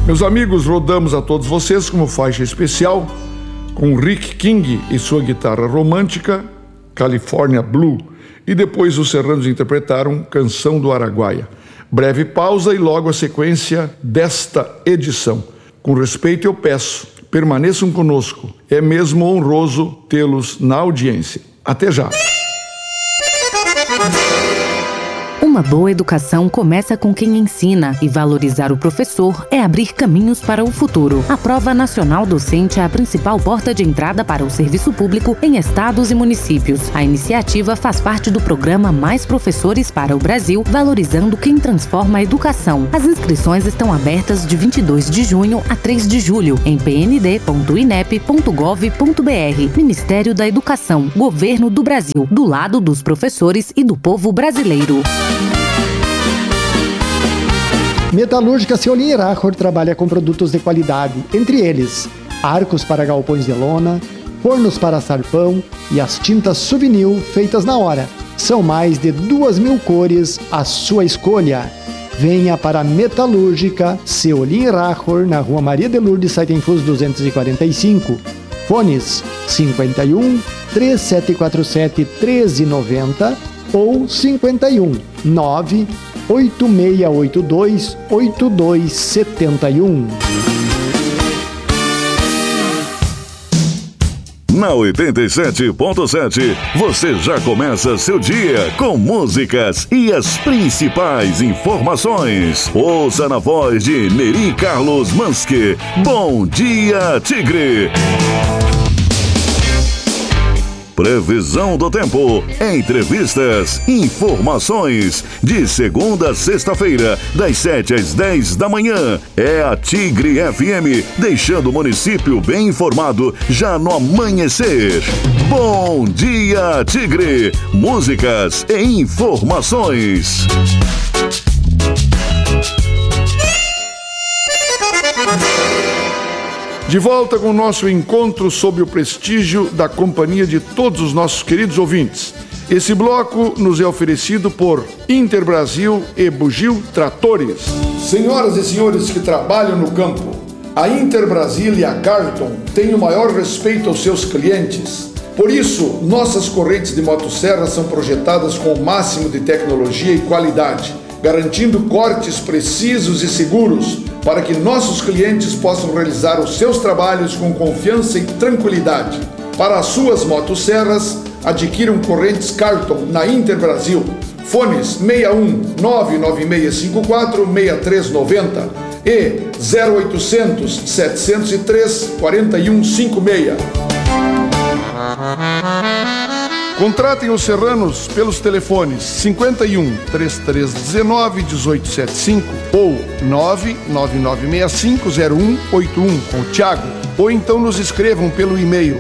Meus amigos, rodamos a todos vocês como faixa especial com Rick King e sua guitarra romântica, California Blue, e depois os Serranos interpretaram Canção do Araguaia. Breve pausa e logo a sequência desta edição. Com respeito eu peço, permaneçam conosco, é mesmo honroso tê-los na audiência. Até já! Uma boa educação começa com quem ensina, e valorizar o professor é abrir caminhos para o futuro. A Prova Nacional Docente é a principal porta de entrada para o serviço público em estados e municípios. A iniciativa faz parte do programa Mais Professores para o Brasil, valorizando quem transforma a educação. As inscrições estão abertas de 22 de junho a 3 de julho em pnd.inep.gov.br. Ministério da Educação, Governo do Brasil, do lado dos professores e do povo brasileiro. Metalúrgica Ceolim Rachor trabalha com produtos de qualidade, entre eles arcos para galpões de lona, fornos para sarpão e as tintas Souvenir feitas na hora. São mais de 2.000 cores à sua escolha. Venha para a Metalúrgica Ceolim Rachor, na Rua Maria de Lourdes, Saitenfus 245. Fones 51 3747 1390 ou 51 98682 8271. Na 87.7, você já começa seu dia com músicas e as principais informações. Ouça na voz de Neri Carlos Manske. Bom dia, Tigre! Previsão do tempo, entrevistas, informações. De segunda a sexta-feira, das 7 às 10 da manhã. É a Tigre FM, deixando o município bem informado já no amanhecer. Bom dia, Tigre! Músicas e informações. De volta com o nosso encontro sob o prestígio da companhia de todos os nossos queridos ouvintes. Esse bloco nos é oferecido por Interbrasil e Bugio Tratores. Senhoras e senhores que trabalham no campo, a Interbrasil e a Carlton têm o maior respeito aos seus clientes. Por isso, nossas correntes de motosserra são projetadas com o máximo de tecnologia e qualidade, garantindo cortes precisos e seguros para que nossos clientes possam realizar os seus trabalhos com confiança e tranquilidade. Para as suas motosserras, adquiram correntes Carlton na Interbrasil. Fones 61 99654 6390 e 0800 703 4156. Contratem os Serranos pelos telefones 51 3319 1875 ou 999650181 com o Thiago, ou então nos escrevam pelo e-mail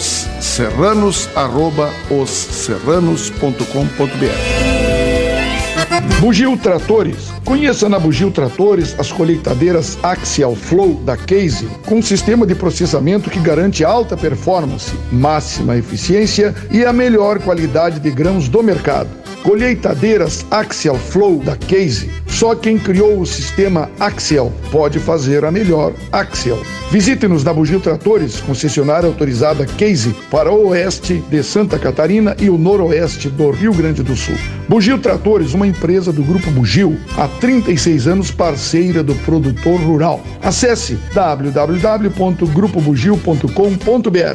osserranos@osserranos.com.br. Bugio Tratores. Conheça na Bugio Tratores as colheitadeiras Axial Flow da Case, com um sistema de processamento que garante alta performance, máxima eficiência e a melhor qualidade de grãos do mercado. Colheitadeiras Axial Flow da Case. Só quem criou o sistema Axial pode fazer a melhor Axial. Visite-nos na Bugio Tratores, concessionária autorizada Case para o oeste de Santa Catarina e o noroeste do Rio Grande do Sul. Bugio Tratores, uma empresa do Grupo Bugio, há 36 anos parceira do produtor rural. Acesse www.grupobugio.com.br.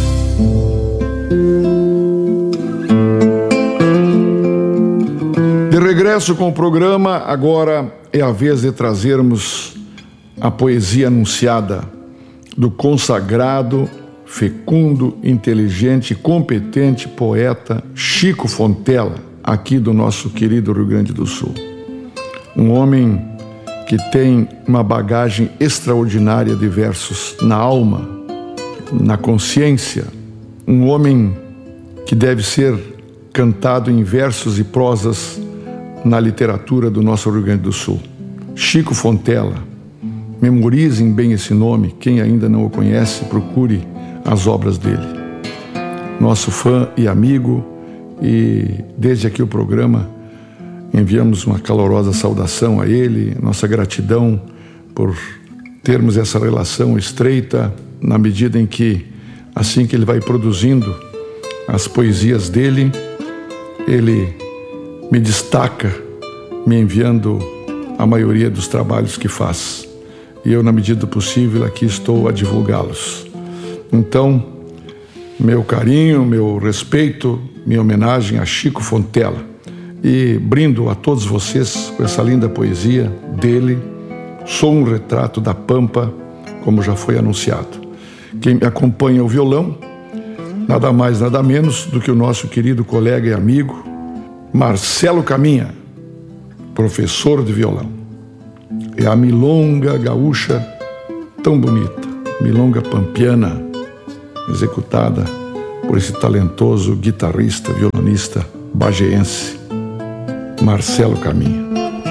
De regresso com o programa, agora é a vez de trazermos a poesia anunciada do consagrado, fecundo, inteligente e competente poeta Chico Fontela, aqui do nosso querido Rio Grande do Sul. Um homem que tem uma bagagem extraordinária de versos na alma, na consciência, um homem que deve ser cantado em versos e prosas na literatura do nosso Rio Grande do Sul. Chico Fontela. Memorizem bem esse nome. Quem ainda não o conhece, procure as obras dele. Nosso fã e amigo, e desde aqui o programa enviamos uma calorosa saudação a ele, nossa gratidão por termos essa relação estreita na medida em que, assim que ele vai produzindo as poesias dele, ele me destaca, me enviando a maioria dos trabalhos que faz. E eu, na medida do possível, aqui estou a divulgá-los. Então, meu carinho, meu respeito, minha homenagem a Chico Fontela. E brindo a todos vocês com essa linda poesia dele, Sou um Retrato da Pampa, como já foi anunciado. Quem me acompanha ao violão, nada mais, nada menos do que o nosso querido colega e amigo, Marcelo Caminha, professor de violão. É a milonga gaúcha tão bonita, milonga pampiana, executada por esse talentoso guitarrista, violonista bageense, Marcelo Caminha.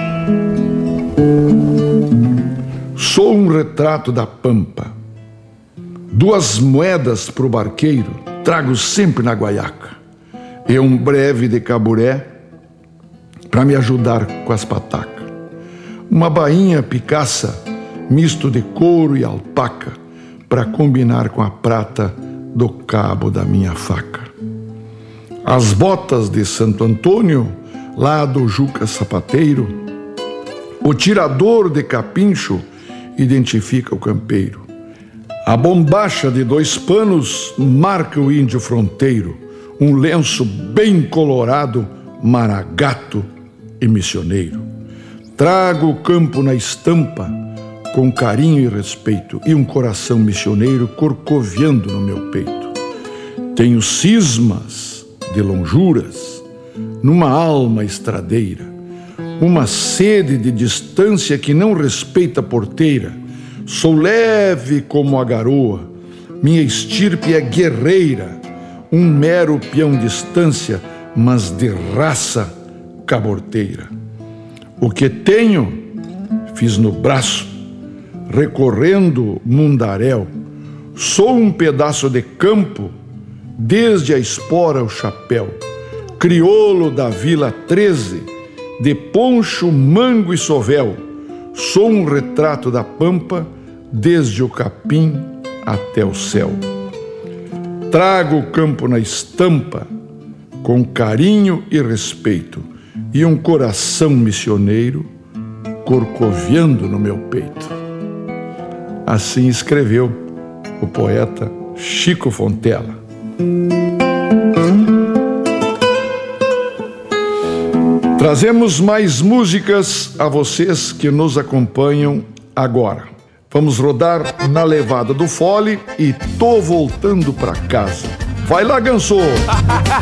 Sou um retrato da pampa, 2 moedas pro barqueiro trago sempre na guaiaca, e um breve de caburé para me ajudar com as patacas. Uma bainha picaça, misto de couro e alpaca, para combinar com a prata do cabo da minha faca. As botas de Santo Antônio, lá do Juca Sapateiro, o tirador de capincho identifica o campeiro. A bombacha de 2 panos marca o índio fronteiro, um lenço bem colorado, maragato e missioneiro. Trago o campo na estampa, com carinho e respeito, e um coração missioneiro corcoviando no meu peito. Tenho cismas de lonjuras, numa alma estradeira, uma sede de distância que não respeita a porteira. Sou leve como a garoa, minha estirpe é guerreira, um mero peão de estância, mas de raça caborteira. O que tenho, fiz no braço, recorrendo mundaréu. Sou um pedaço de campo, desde a espora ao chapéu, crioulo da Vila 13, de poncho, mango e sovel. Sou um retrato da pampa, desde o capim até o céu. Trago o campo na estampa, com carinho e respeito, e um coração missioneiro corcoviando no meu peito. Assim escreveu o poeta Chico Fontela. Trazemos mais músicas a vocês que nos acompanham agora. Vamos rodar Na Levada do Fole e Tô Voltando Pra Casa. Vai lá, Ganso!